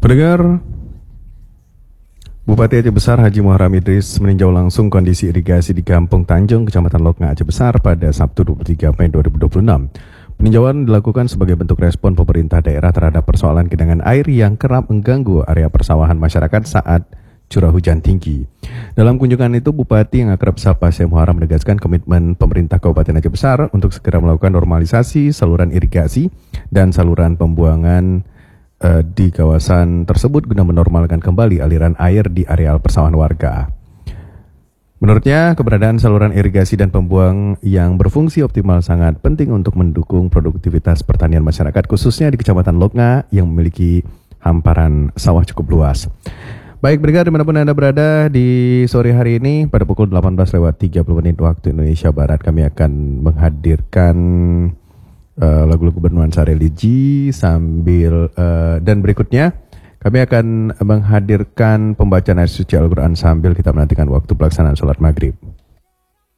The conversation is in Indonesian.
Pendengar, Bupati Aceh Besar Haji Muharram Idris meninjau langsung kondisi irigasi di Kampung Tanjung, Kecamatan Loknga, Aceh Besar pada Sabtu 23 Mei 2026. Peninjauan dilakukan sebagai bentuk respon pemerintah daerah terhadap persoalan genangan air yang kerap mengganggu area persawahan masyarakat saat curah hujan tinggi. Dalam kunjungan itu, Bupati yang akrab sapa Syekh Muharram menegaskan komitmen pemerintah Kabupaten Aceh Besar untuk segera melakukan normalisasi saluran irigasi dan saluran pembuangan di kawasan tersebut guna menormalkan kembali aliran air di areal persawahan warga. Menurutnya, keberadaan saluran irigasi dan pembuang yang berfungsi optimal sangat penting untuk mendukung produktivitas pertanian masyarakat, khususnya di Kecamatan Loknga yang memiliki hamparan sawah cukup luas. Baik, pendengar dimanapun Anda berada di sore hari ini, pada pukul 18:30 waktu Indonesia Barat, kami akan menghadirkan lagu-lagu bernuansa religi sambil dan berikutnya kami akan menghadirkan pembacaan ayat suci Al-Quran sambil kita menantikan waktu pelaksanaan sholat maghrib.